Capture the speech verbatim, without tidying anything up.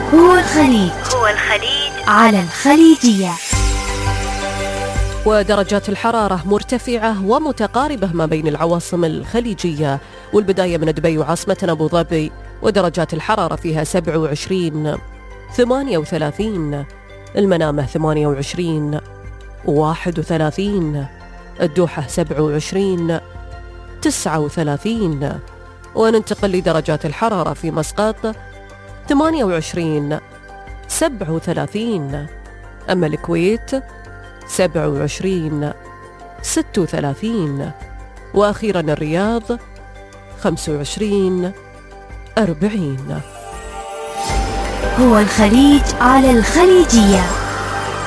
هو الخليج هو الخليج على الخليجية. ودرجات الحرارة مرتفعة ومتقاربة ما بين العواصم الخليجية، والبداية من دبي وعاصمتنا أبو ظبي، ودرجات الحرارة فيها سبعة وعشرين، ثمانية وثلاثين، المنامة ثمانية وعشرين، واحد وثلاثين، الدوحة سبعة وعشرين، تسعة وثلاثين. وننتقل لدرجات الحرارة في مسقط ثمانية وعشرين، سبعة وثلاثين، أما الكويت سبعة وعشرين، ستة وثلاثين، وأخيرا الرياض خمسة وعشرين، أربعين. هو الخليج على الخليجية.